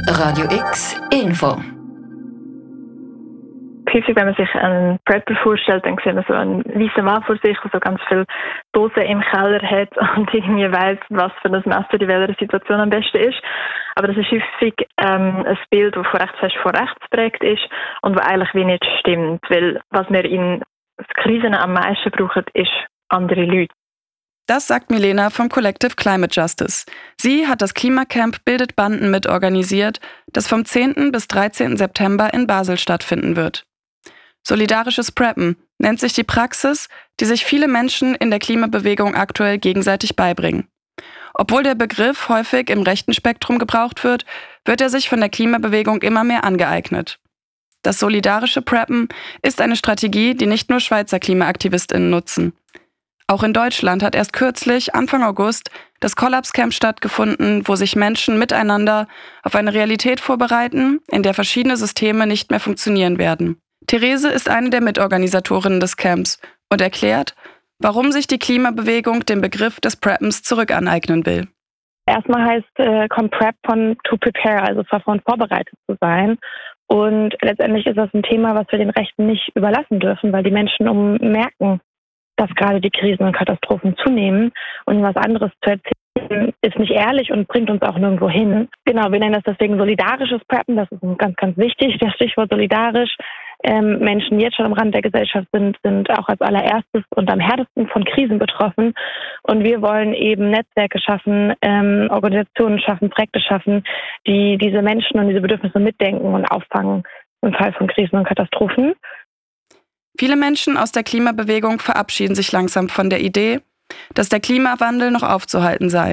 Radio X Info. Häufig, wenn man sich einen Prepper vorstellt, dann sieht man so einen weißen Mann vor sich, der so ganz viele Dosen im Keller hat und irgendwie weiss, was für ein Messer in welcher Situation am besten ist. Aber das ist häufig ein Bild, das recht fest von rechts geprägt ist und das eigentlich wie nicht stimmt. Weil was wir in Krisen am meisten brauchen, ist andere Leute. Das sagt Milena vom Collective Climate Justice. Sie hat das Klimacamp Bildet Banden mitorganisiert, das vom 10. bis 13. September in Basel stattfinden wird. Solidarisches Preppen nennt sich die Praxis, die sich viele Menschen in der Klimabewegung aktuell gegenseitig beibringen. Obwohl der Begriff häufig im rechten Spektrum gebraucht wird, wird er sich von der Klimabewegung immer mehr angeeignet. Das solidarische Preppen ist eine Strategie, die nicht nur Schweizer KlimaaktivistInnen nutzen. Auch in Deutschland hat erst kürzlich, Anfang August, das Kollapscamp stattgefunden, wo sich Menschen miteinander auf eine Realität vorbereiten, in der verschiedene Systeme nicht mehr funktionieren werden. Therese ist eine der Mitorganisatorinnen des Camps und erklärt, warum sich die Klimabewegung den Begriff des Preppens zurückaneignen will. Erstmal kommt Prep von to prepare, also davon vorbereitet zu sein. Und letztendlich ist das ein Thema, was wir den Rechten nicht überlassen dürfen, weil die Menschen merken, dass gerade die Krisen und Katastrophen zunehmen und was anderes zu erzählen ist nicht ehrlich und bringt uns auch nirgendwo hin. Genau, wir nennen das deswegen solidarisches Preppen, das ist ganz, ganz wichtig, das Stichwort solidarisch. Menschen, die jetzt schon am Rand der Gesellschaft sind auch als allererstes und am härtesten von Krisen betroffen. Und wir wollen eben Netzwerke schaffen, Organisationen schaffen, Projekte schaffen, die diese Menschen und diese Bedürfnisse mitdenken und auffangen im Fall von Krisen und Katastrophen. Viele Menschen aus der Klimabewegung verabschieden sich langsam von der Idee, dass der Klimawandel noch aufzuhalten sei.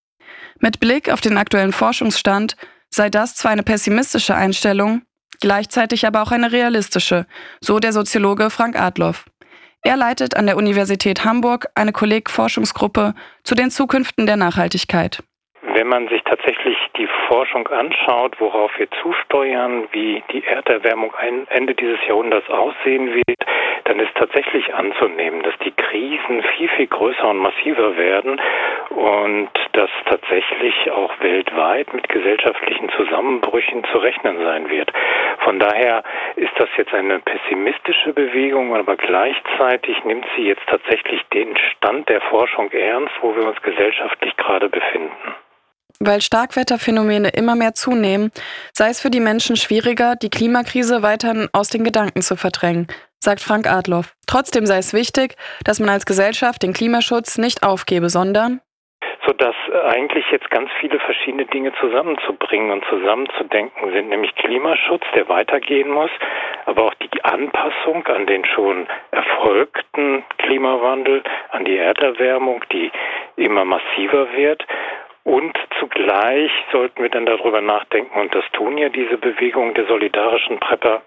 Mit Blick auf den aktuellen Forschungsstand sei das zwar eine pessimistische Einstellung, gleichzeitig aber auch eine realistische, so der Soziologe Frank Adloff. Er leitet an der Universität Hamburg eine Kolleg-Forschungsgruppe zu den Zukünften der Nachhaltigkeit. Wenn man sich tatsächlich die Forschung anschaut, worauf wir zusteuern, wie die Erderwärmung Ende dieses Jahrhunderts aussehen wird, dann ist tatsächlich anzunehmen, dass die Krisen viel, viel größer und massiver werden und dass tatsächlich auch weltweit mit gesellschaftlichen Zusammenbrüchen zu rechnen sein wird. Von daher ist das jetzt eine pessimistische Bewegung, aber gleichzeitig nimmt sie jetzt tatsächlich den Stand der Forschung ernst, wo wir uns gesellschaftlich gerade befinden. Weil Starkwetterphänomene immer mehr zunehmen, sei es für die Menschen schwieriger, die Klimakrise weiterhin aus den Gedanken zu verdrängen, sagt Frank Adloff. Trotzdem sei es wichtig, dass man als Gesellschaft den Klimaschutz nicht aufgebe, sondern sodass eigentlich jetzt ganz viele verschiedene Dinge zusammenzubringen und zusammenzudenken sind, nämlich Klimaschutz, der weitergehen muss, aber auch die Anpassung an den schon erfolgten Klimawandel, an die Erderwärmung, die immer massiver wird. Und zugleich sollten wir dann darüber nachdenken, und das tun ja diese Bewegung der solidarischen Prepper,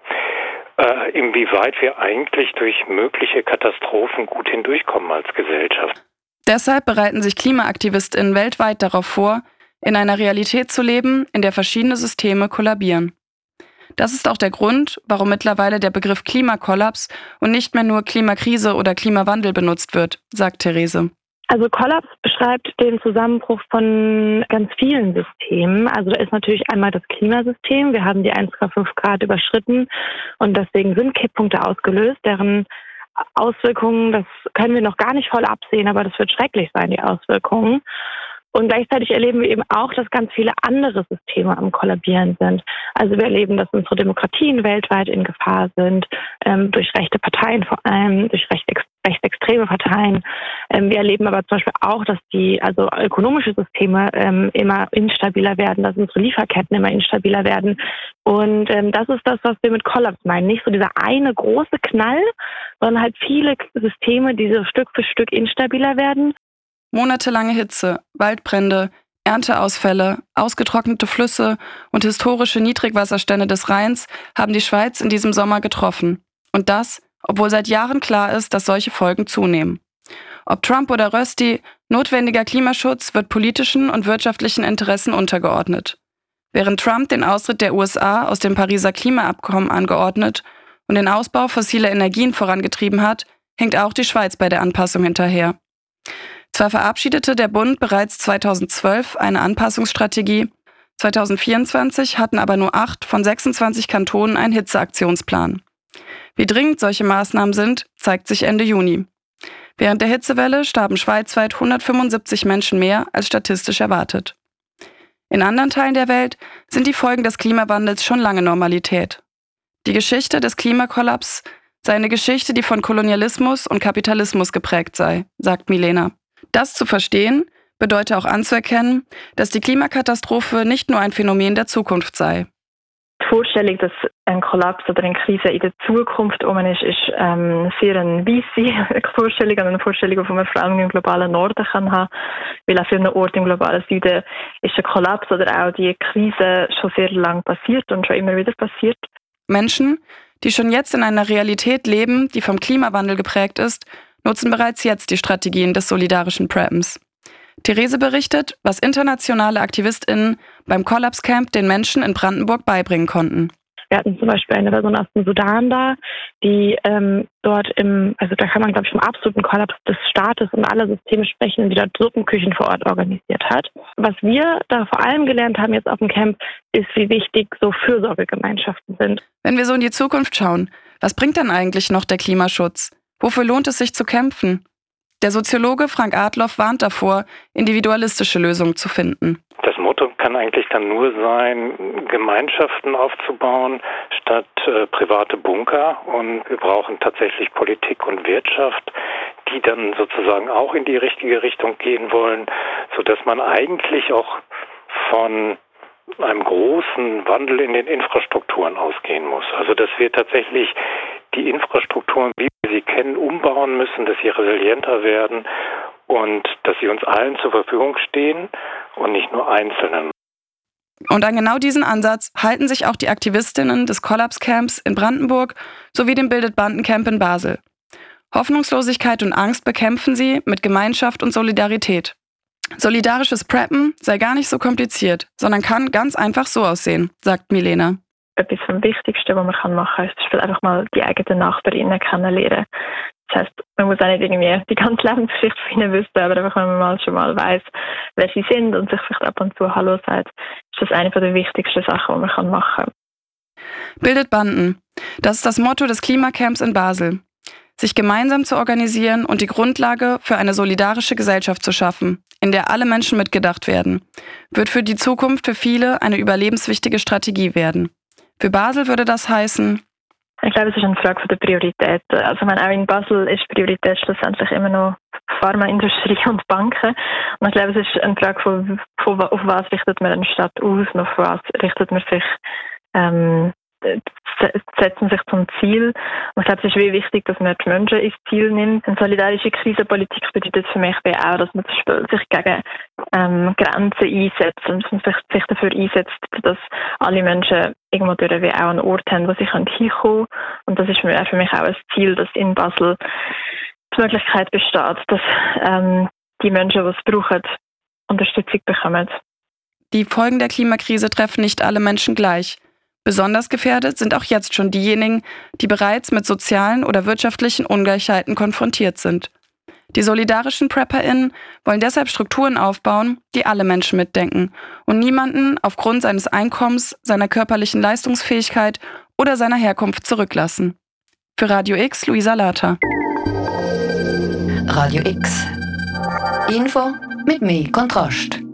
inwieweit wir eigentlich durch mögliche Katastrophen gut hindurchkommen als Gesellschaft. Deshalb bereiten sich KlimaaktivistInnen weltweit darauf vor, in einer Realität zu leben, in der verschiedene Systeme kollabieren. Das ist auch der Grund, warum mittlerweile der Begriff Klimakollaps und nicht mehr nur Klimakrise oder Klimawandel benutzt wird, sagt Therese. Also Kollaps beschreibt den Zusammenbruch von ganz vielen Systemen. Also da ist natürlich einmal das Klimasystem. Wir haben die 1,5 Grad überschritten und deswegen sind Kipppunkte ausgelöst, deren Auswirkungen, das können wir noch gar nicht voll absehen, aber das wird schrecklich sein, die Auswirkungen. Und gleichzeitig erleben wir eben auch, dass ganz viele andere Systeme am Kollabieren sind. Also wir erleben, dass unsere Demokratien weltweit in Gefahr sind, durch rechte Parteien vor allem, durch rechtsextreme Parteien. Wir erleben aber zum Beispiel auch, dass ökonomische Systeme immer instabiler werden, dass unsere Lieferketten immer instabiler werden. Und das ist das, was wir mit Kollaps meinen. Nicht so dieser eine große Knall, sondern halt viele Systeme, die so Stück für Stück instabiler werden. Monatelange Hitze, Waldbrände, Ernteausfälle, ausgetrocknete Flüsse und historische Niedrigwasserstände des Rheins haben die Schweiz in diesem Sommer getroffen. Und das, obwohl seit Jahren klar ist, dass solche Folgen zunehmen. Ob Trump oder Rösti, notwendiger Klimaschutz wird politischen und wirtschaftlichen Interessen untergeordnet. Während Trump den Austritt der USA aus dem Pariser Klimaabkommen angeordnet und den Ausbau fossiler Energien vorangetrieben hat, hinkt auch die Schweiz bei der Anpassung hinterher. Zwar verabschiedete der Bund bereits 2012 eine Anpassungsstrategie, 2024 hatten aber nur 8 von 26 Kantonen einen Hitzeaktionsplan. Wie dringend solche Maßnahmen sind, zeigt sich Ende Juni. Während der Hitzewelle starben schweizweit 175 Menschen mehr als statistisch erwartet. In anderen Teilen der Welt sind die Folgen des Klimawandels schon lange Normalität. Die Geschichte des Klimakollaps sei eine Geschichte, die von Kolonialismus und Kapitalismus geprägt sei, sagt Milena. Das zu verstehen, bedeutet auch anzuerkennen, dass die Klimakatastrophe nicht nur ein Phänomen der Zukunft sei. Die Vorstellung, dass ein Kollaps oder eine Krise in der Zukunft ist sehr eine weisse Vorstellung, eine Vorstellung, die man vor allem im globalen Norden kann haben, weil an vielen Orten im globalen Süden ist der Kollaps oder auch die Krise schon sehr lange passiert und schon immer wieder passiert. Menschen, die schon jetzt in einer Realität leben, die vom Klimawandel geprägt ist, nutzen bereits jetzt die Strategien des solidarischen Preppens. Therese berichtet, was internationale AktivistInnen beim Kollapscamp den Menschen in Brandenburg beibringen konnten. Wir hatten zum Beispiel eine Person aus dem Sudan da, die dort da kann man, glaube ich, vom absoluten Kollaps des Staates und aller Systeme sprechen, die dort Suppenküchen vor Ort organisiert hat. Was wir da vor allem gelernt haben jetzt auf dem Camp, ist, wie wichtig so Fürsorgegemeinschaften sind. Wenn wir so in die Zukunft schauen, was bringt dann eigentlich noch der Klimaschutz? Wofür lohnt es sich zu kämpfen? Der Soziologe Frank Adloff warnt davor, individualistische Lösungen zu finden. Das Motto kann eigentlich dann nur sein, Gemeinschaften aufzubauen statt private Bunker. Und wir brauchen tatsächlich Politik und Wirtschaft, die dann sozusagen auch in die richtige Richtung gehen wollen, sodass man eigentlich auch von einem großen Wandel in den Infrastrukturen ausgehen muss. Also dass wir tatsächlich die Infrastrukturen, wie wir sie kennen, umbauen müssen, dass sie resilienter werden und dass sie uns allen zur Verfügung stehen und nicht nur Einzelnen. Und an genau diesen Ansatz halten sich auch die Aktivistinnen des Kollapscamps in Brandenburg sowie dem Bildet Banden Camp in Basel. Hoffnungslosigkeit und Angst bekämpfen sie mit Gemeinschaft und Solidarität. Solidarisches Preppen sei gar nicht so kompliziert, sondern kann ganz einfach so aussehen, sagt Milena. Etwas vom Wichtigsten, was man machen kann, ist zum Beispiel einfach mal die eigenen Nachbarinnen kennenlernen. Das heisst, man muss auch nicht irgendwie die ganze Lebensgeschichte von ihnen wissen, aber einfach, wenn man schon mal weiss, wer sie sind und sich vielleicht ab und zu Hallo sagt, ist das eine der wichtigsten Sachen, die man machen kann. Bildet Banden. Das ist das Motto des Klimacamps in Basel. Sich gemeinsam zu organisieren und die Grundlage für eine solidarische Gesellschaft zu schaffen, in der alle Menschen mitgedacht werden, wird für die Zukunft für viele eine überlebenswichtige Strategie werden. Für Basel würde das heißen: Ich glaube, es ist eine Frage der Prioritäten. Also auch in Basel ist Priorität schlussendlich immer noch Pharmaindustrie und Banken. Und ich glaube, es ist eine Frage von auf was richtet man eine Stadt aus und auf was richtet man sich setzen sich zum Ziel. Und ich glaube, es ist wirklich wichtig, dass man die Menschen ins Ziel nimmt. Eine solidarische Krisenpolitik bedeutet für mich auch, dass man sich gegen Grenzen einsetzt und sich dafür einsetzt, dass alle Menschen irgendwo durch wie auch einen Ort haben, wo sie hinkommen können. Und das ist für mich auch ein Ziel, dass in Basel die Möglichkeit besteht, dass die Menschen, die es brauchen, Unterstützung bekommen. Die Folgen der Klimakrise treffen nicht alle Menschen gleich. Besonders gefährdet sind auch jetzt schon diejenigen, die bereits mit sozialen oder wirtschaftlichen Ungleichheiten konfrontiert sind. Die solidarischen PrepperInnen wollen deshalb Strukturen aufbauen, die alle Menschen mitdenken und niemanden aufgrund seines Einkommens, seiner körperlichen Leistungsfähigkeit oder seiner Herkunft zurücklassen. Für Radio X, Luisa Later. Radio X. Info mit mehr Kontrast.